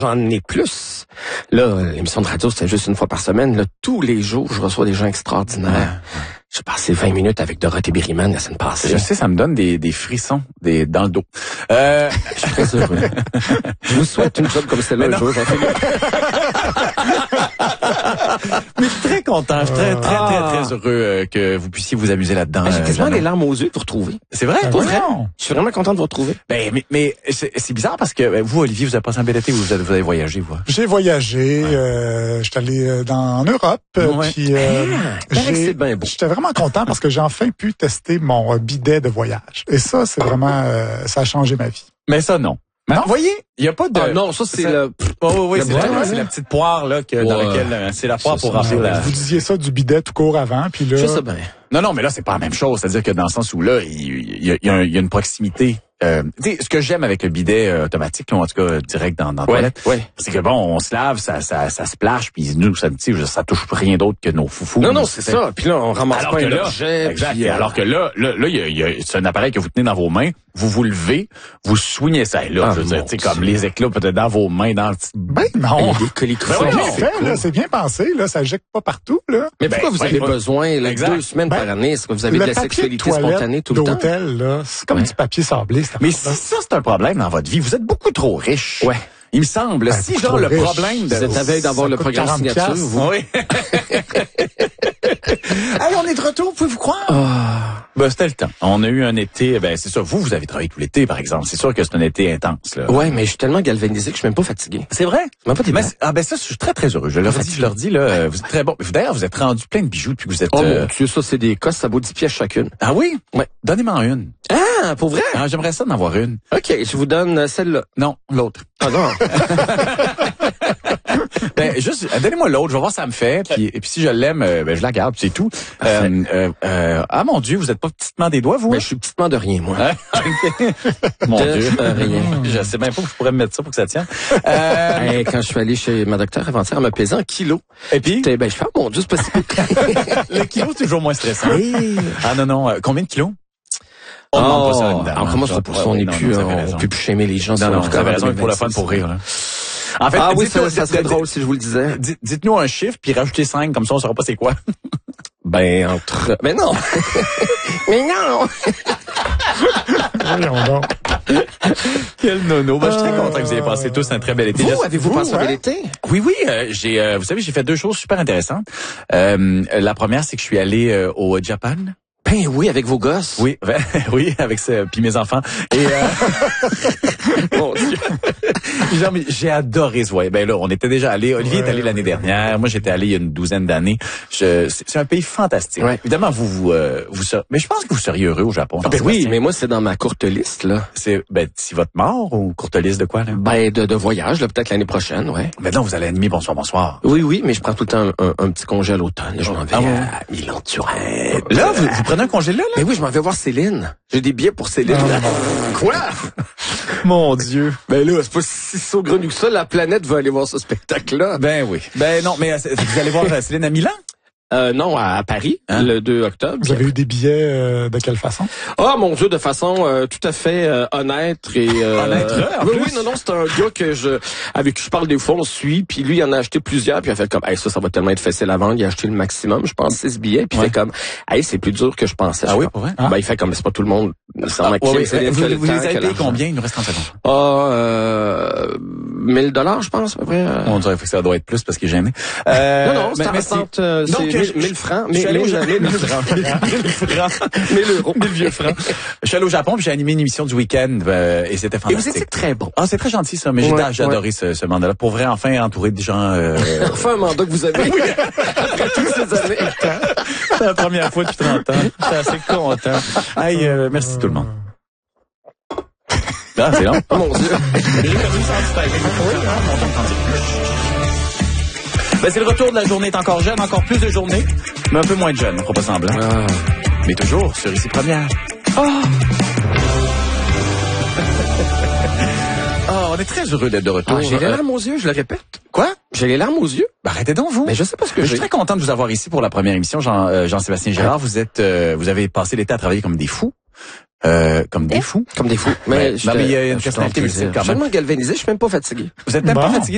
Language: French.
J'en ai plus. Là, l'émission de radio, c'était juste une fois par semaine. Là, tous les jours, je reçois des gens extraordinaires. J'ai passé 20 minutes avec Dorothée Berryman la semaine passée. Je sais, ça me donne des frissons dans le dos. Je suis très heureux. Je vous souhaite une job comme celle-là un jour, Jean-Philippe. Mais je suis très content, je suis très heureux que vous puissiez vous amuser là-dedans. J'ai quasiment les larmes aux yeux de vous retrouver. C'est vrai? Pour vrai? Je suis vraiment content de vous retrouver. Mais c'est bizarre parce que vous, Olivier, vous avez passé un bel été, vous avez voyagé, vous. J'ai voyagé, j'étais allé en Europe, puis c'est bien beau. j'étais vraiment content parce que j'ai enfin pu tester mon bidet de voyage. Et ça, c'est vraiment, ça a changé ma vie. Mais ça, non. Non? Vous voyez, il y a pas de... Ah non, ça c'est le... oui, c'est poire, la petite poire là dans laquelle c'est la poire pour remplir la... Vous disiez ça du bidet tout court avant, puis là... Je sais bien. Non, mais là, c'est pas la même chose. C'est-à-dire que dans le sens où là, il y a une proximité. Ce que j'aime avec le bidet automatique, là, en tout cas direct dans la toilette, c'est que bon, on se lave, ça splash, puis nous, ça touche rien d'autre que nos foufous. Non, c'est ça. Puis là, on ramasse pas un objet. Exact. Puis, alors que là, c'est un appareil que vous tenez dans vos mains, vous levez, vous soignez ça. Et là, je veux dire, comme les éclats peut-être dans vos mains, dans le petit... Ben non! des colis C'est bien pensé, là, ça jecte pas partout, là. Mais pourquoi vous avez besoin, là, 2 semaines par année? Est-ce que vous avez de la sexualité spontanée tout le temps? d'hôtel, là, c'est comme du papier sablé. Mais si ça, c'est un problème dans votre vie, vous êtes beaucoup trop riche. Ouais. Il me semble. Si genre le problème de... Vous êtes à veille d'avoir le programme signature, vous. Oui. Allez, on est de retour, pouvez-vous croire? C'était le temps. On a eu un été, c'est ça. Vous avez travaillé tout l'été, par exemple. C'est sûr que c'est un été intense, là. Ouais, mais je suis tellement galvanisé que je suis même pas fatigué. C'est vrai? Même pas ça, je suis très, très heureux. Je leur dis, là, vous êtes très bon. D'ailleurs, vous êtes rendu plein de bijoux depuis que vous êtes... Oh mon Dieu, ça, c'est des cosses, ça vaut 10 pièces chacune. Ah oui? Ouais. Donnez-moi une. Ah, pour vrai? Ah, j'aimerais ça d'en avoir une. OK, je vous donne celle-là. Non, l'autre. Ah non. Juste, donnez-moi l'autre, je vais voir ça me fait, et puis si je l'aime, je la garde, puis c'est tout. Ah mon Dieu, vous êtes pas petitement des doigts, vous? Je suis petitement de rien, moi. Mon Dieu. Rien. Je sais même pas où je pourrais me mettre ça pour que ça tienne. Quand je suis allé chez ma docteure avant-hier, elle m'a pesé en kilos. Et puis? Je fais, mon Dieu, c'est possible. Le kilo, c'est toujours moins stressant. Ah non, combien de kilos? On demande pas ça, évidemment. Alors, comment je pour ça, on peut plus shamer les gens. Non, vous avez raison, pour le fun, pour rire, là. En fait, oui, ça serait drôle si je vous le disais. Dites-nous un chiffre, puis rajoutez 5, comme ça on saura pas c'est quoi. Mais non! Mais non! Voyons donc. Quel nono. Je suis très content que vous ayez passé tous un très bel été. Avez-vous passé un bel été? Oui, vous savez, j'ai fait 2 choses super intéressantes. La première, c'est que je suis allé au Japon. Ben oui, avec vos gosses. Oui, avec ça, puis mes enfants. Et Mon Dieu. Genre, j'ai adoré ce voyage. Ben là, on était déjà allé. Olivier est allé l'année dernière. Moi, j'étais allé il y a une douzaine d'années. C'est un pays fantastique. Ouais. Évidemment, vous mais je pense que vous seriez heureux au Japon. Oui, mais moi, c'est dans ma courte liste, là. C'est, si votre mort ou courte liste de quoi, là? De voyage, là, peut-être l'année prochaine, ouais. Ben non, vous allez animer Bonsoir. Oui, mais je prends tout le temps un petit congé à l'automne. Je m'en vais à Milan-Turenne. Là, vous prenez un congé là? Mais oui, je m'en vais voir Céline. J'ai des billets pour Céline. Quoi? Mon Dieu. Ben là, c'est pas si saugrenu que ça. La planète veut aller voir ce spectacle-là. Ben oui. Ben non, mais vous allez voir Céline à Milan? Non, à Paris, le 2 octobre. Vous avez eu des billets de quelle façon? Ah, mon Dieu, de façon tout à fait honnête et oui, non, c'est un gars avec qui je parle des fois, on suit, puis lui, il en a acheté plusieurs, puis il a fait comme, ça va tellement être facile à vendre, il a acheté le maximum, je pense 6 billets, puis il fait comme, c'est plus dur que je pensais. Ah oui, pour vrai? Il fait comme, c'est pas tout le monde. Vous les avez payés combien? Il nous reste 30 secondes. $1,000, je pense, à peu près. On dirait que ça doit être plus parce qu'il est gêné. Non, c'est 1000 francs. 1000 francs. 1000 euros. 1000 vieux francs. Je suis allé au Japon puis j'ai animé une émission du week-end et c'était fantastique. Et vous étiez très bon. Ah, c'est très gentil ça, mais j'ai adoré ce mandat-là. Pour vrai, enfin entouré de gens... Enfin un mandat que vous avez. Oui. Après toutes ces années. C'est la première fois depuis 30 ans. J'étais assez content. Hey, merci tout le monde. Ah, c'est long. Oh mon Dieu. C'est le retour de la journée est encore jeune, encore plus de journées, mais un peu moins de jeune, on fera pas semblant. Mais toujours sur Ici Première. On est très heureux d'être de retour. J'ai les larmes aux yeux, je le répète. Quoi? J'ai les larmes aux yeux? Arrêtez donc, vous. Mais je sais pas ce que je suis très content de vous avoir ici pour la première émission, Jean-Sébastien Girard. Vous avez passé l'été à travailler comme des fous. Comme des fous. Mais il y a une personnalité multiple quand même. Je suis tellement galvanisé, je suis même pas fatigué. Vous êtes même pas fatigué?